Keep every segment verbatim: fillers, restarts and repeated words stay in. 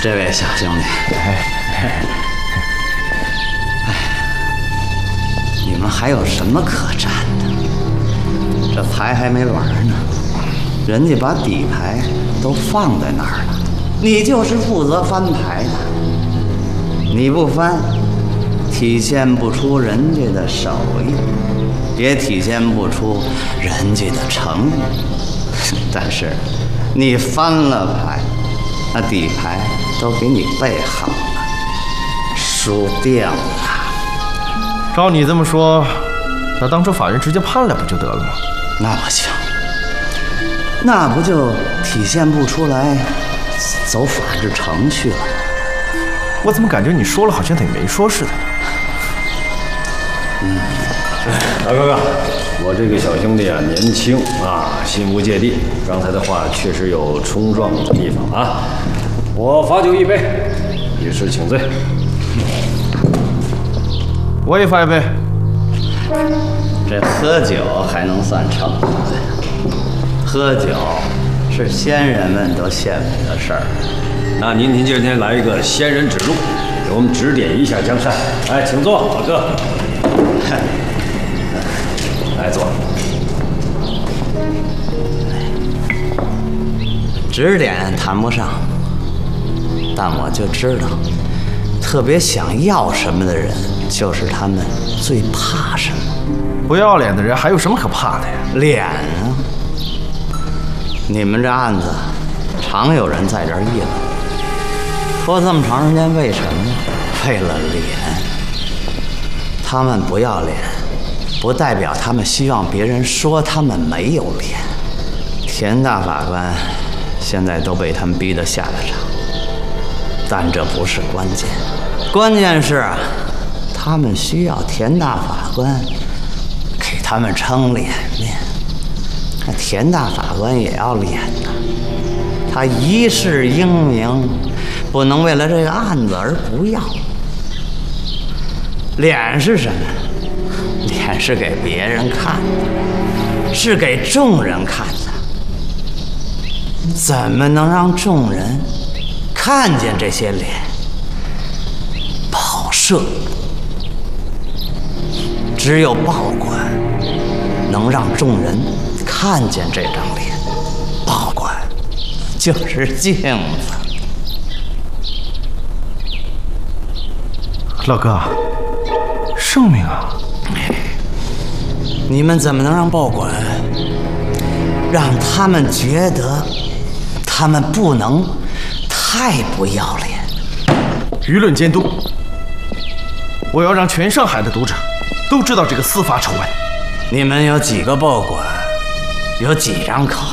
这位小兄弟，哎，哎，你们还有什么可战的？这牌还没玩呢，人家把底牌都放在那儿了，你就是负责翻牌的。你不翻，体现不出人家的手艺，也体现不出人家的诚意。但是你翻了牌，那底牌都给你备好了，输定了。 照你这么说，那当初法院直接判了不就得了吗？ 那不行，那不就体现不出来走法治程序了？ 我怎么感觉你说了好像等于没说似的？ 嗯，大哥哥，我这个小兄弟啊，年轻啊，心无芥蒂，刚才的话确实有冲撞的地方啊。我罚酒一杯，以示请罪。 我也罚一杯。 这喝酒还能算成？喝酒是先人们都羡慕的事儿。 那您您今天来一个仙人指路，给我们指点一下江山。哎，请坐，老哥。来坐。 指点谈不上，但我就知道，特别想要什么的人，就是他们最怕什么。 不要脸的人还有什么可怕的呀？ 脸啊！你们这案子，常有人在这儿议论，拖这么长时间，为什么？为了脸。他们不要脸，不代表他们希望别人说他们没有脸。田大法官现在都被他们逼得下了场，但这不是关键，关键是啊，他们需要田大法官给他们撑脸面。那田大法官也要脸呐，他一世英名，不能为了这个案子而不要。脸是什么？脸是给别人看的，是给众人看的。怎么能让众人看见这些脸？报社，只有报馆能让众人看见这张脸。报馆就是镜子。 老哥，圣命啊！ 你们怎么能让报馆让他们觉得他们不能太不要脸？ 舆论监督，我要让全上海的读者都知道这个司法丑闻。 你们有几个报馆？有几张口？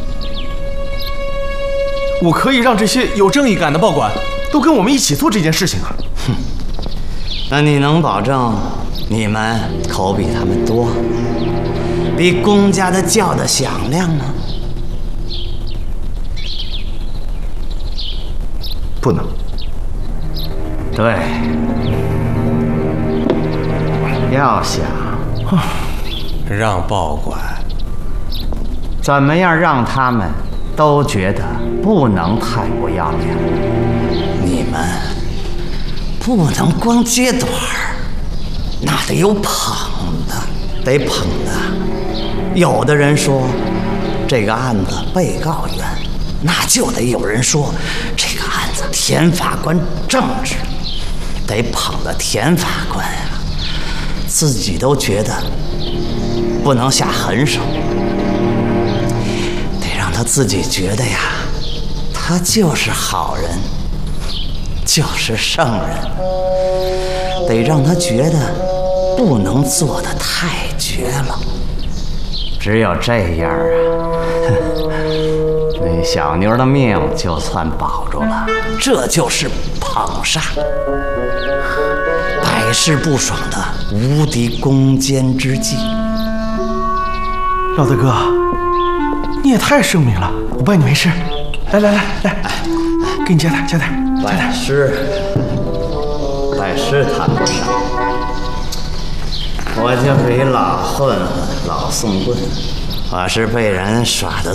我可以让这些有正义感的报馆都跟我们一起做这件事情啊！ 哼，那你能保证你们口比他们多，比公家的叫的响亮吗？ 不能。 对，要想让报馆怎么样让他们都觉得不能太不要脸，你们不能光揭短儿，那得有捧的，得捧的。有的人说这个案子被告冤，那就得有人说这个案子田法官正直，得捧的田法官呀、啊，自己都觉得不能下狠手，得让他自己觉得呀，他就是好人，就是圣人，得让他觉得不能做得太绝了。只有这样啊，那小妞的命就算保住了。这就是捧杀，百试不爽的无敌攻坚之计。 老大哥，你也太圣明了，我拜你为师。来来来来，给你加点加点加点。 拜师，拜师谈不上，我就是一老混混，老送棍，我是被人耍的